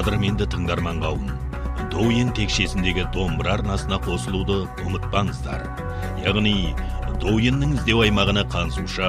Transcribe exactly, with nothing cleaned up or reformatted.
қадірменді тыңдарман қауым, Доуен текшесіндегі домбыра арнасына қосылуды ұмытпаңыздар. Яғни Доуеннің іздеу аймағына қансушы